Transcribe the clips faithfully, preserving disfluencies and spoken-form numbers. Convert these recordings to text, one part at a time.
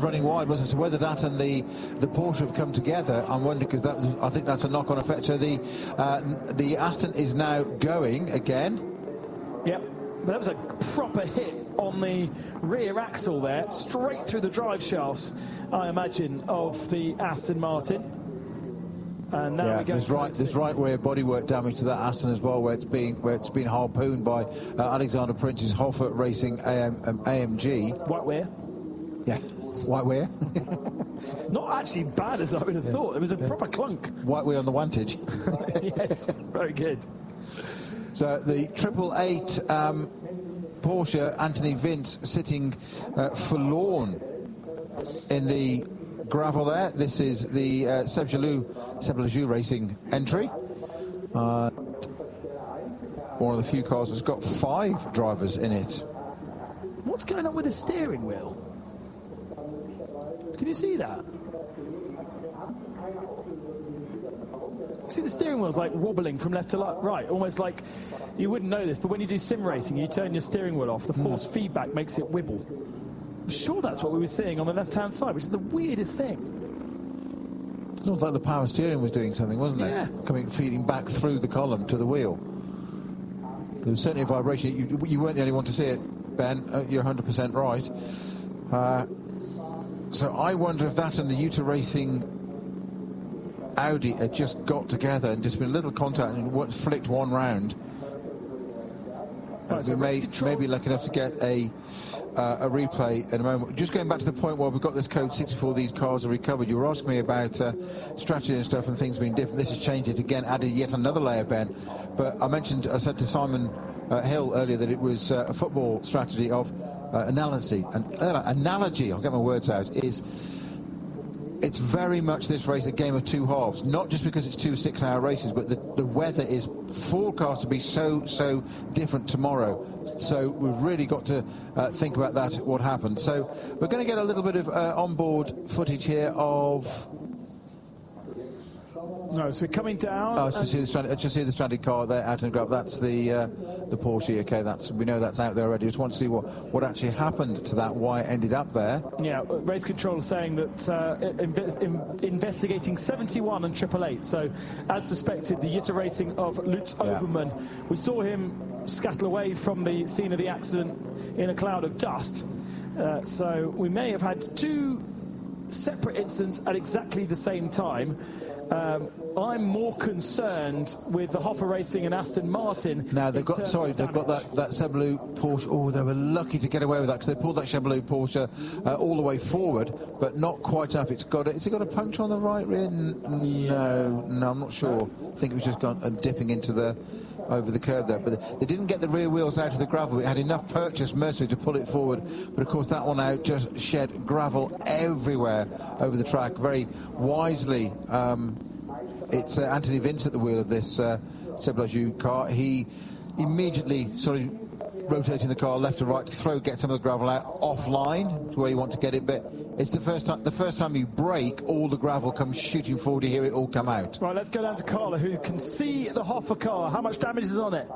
running wide, wasn't it? So whether that and the the Porsche have come together, I'm wondering, because that was, I think that's a knock-on effect. So the uh, the Aston is now going again. Yep, but that was a proper hit on the rear axle there, straight through the drive shafts, I imagine, of the Aston Martin. And now yeah, we go there's right, there's right rear bodywork damage to that Aston as well, where it's being where it's been harpooned by uh, Alexander Prince's Hoffa Racing A M, um, A M G. White rear. Yeah, white rear. Not actually bad as I would have yeah. thought. It was a yeah. proper clunk. White rear on the wantage. Yes, very good. So the triple eight um, Porsche, Anthony Vince sitting uh, forlorn in the gravel there. This is the uh, Seb Jalou, Seb Jalou Racing entry. Uh, one of the few cars that's got five drivers in it. What's going on with the steering wheel? Can you see that? See, the steering wheel's like wobbling from left to right, almost like, you wouldn't know this, but when you do sim racing, you turn your steering wheel off, the force mm. feedback makes it wibble. I'm sure that's what we were seeing on the left-hand side, which is the weirdest thing. It looked like the power steering was doing something, wasn't it? Yeah. Coming, feeding back through the column to the wheel. There was certainly a vibration. You, you weren't the only one to see it, Ben. Uh, you're one hundred percent right. Uh, so I wonder if that and the Yuta Racing Audi had just got together and just been a little contact and what, flicked one round. Uh, right, we so may, may be lucky enough to get a uh, a replay in a moment. Just going back to the point where we've got this code sixty-four, these cars are recovered. You were asking me about uh, strategy and stuff and things being different. This has changed it again, added yet another layer, Ben. But I mentioned, I said to Simon uh, Hill earlier that it was uh, a football strategy of uh, analogy. An, uh, analogy, I'll get my words out, is it's very much this race a game of two halves, not just because it's two six-hour races, but the, the weather is forecast to be so, so different tomorrow. So we've really got to uh, think about that, what happened. So we're going to get a little bit of uh, onboard footage here of... No, so we're coming down. Oh, just see the stranded, just see the stranded car there out in the gravel. That's the uh, the Porsche. Okay, that's we know that's out there already. Just want to see what, what actually happened to that. Why it ended up there. Yeah, race control is saying that uh, inve in, investigating seventy-one and triple eight. So, as suspected, the Yuta Racing of Lutz Obermann. Yeah. We saw him scuttle away from the scene of the accident in a cloud of dust. Uh, so we may have had two separate incidents at exactly the same time. Um, I'm more concerned with the Hoffa Racing and Aston Martin. Now they've got sorry, they've got that that Chevrolet Porsche. Oh, they were lucky to get away with that because they pulled that Chevrolet Porsche uh, all the way forward, but not quite enough. It's got a, has it got a puncture on the right rear? No, no, I'm not sure. I think it was just gone uh, dipping into the over the curve there, but they didn't get the rear wheels out of the gravel. It had enough purchase mercury to pull it forward, but of course that one out just shed gravel everywhere over the track. Very wisely, um, it's uh, Anthony Vince at the wheel of this uh, Seb Jalou car. He immediately sort of rotating the car left to right to throw, get some of the gravel out offline to where you want to get it, but it's the first time the first time you brake, all the gravel comes shooting forward. You hear it all come out. Right, let's go down to Carla, who can see the Hoffa car. How much damage is on it?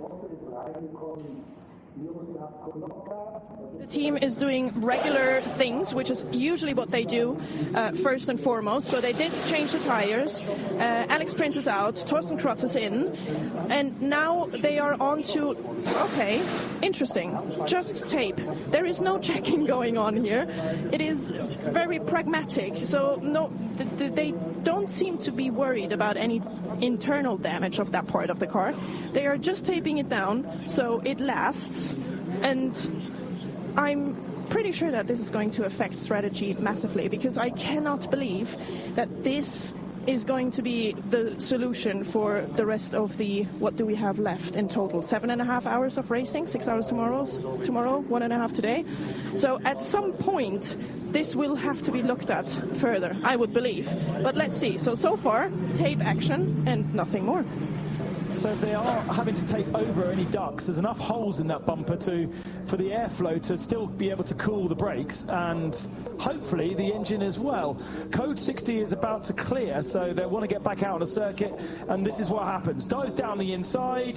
The team is doing regular things, which is usually what they do uh, first and foremost. So they did change the tires. Uh, Alex Prince is out. Torsten Krotz is in. And now they are on to, okay, interesting, just tape. There is no checking going on here. It is very pragmatic. So no, th th they don't seem to be worried about any internal damage of that part of the car. They are just taping it down so it lasts. And I'm pretty sure that this is going to affect strategy massively, because I cannot believe that this is going to be the solution for the rest of the, what do we have left in total? Seven and a half hours of racing, six hours tomorrow, tomorrow, one and a half today. So at some point, this will have to be looked at further, I would believe. But let's see. So, so far, tape action and nothing more. So if they are having to tape over any ducts, there's enough holes in that bumper to for the airflow to still be able to cool the brakes and hopefully the engine as well. Code sixty is about to clear, so they want to get back out on a circuit, and this is what happens. Dives down the inside.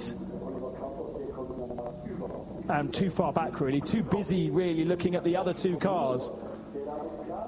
And too far back, really. Too busy, really, looking at the other two cars.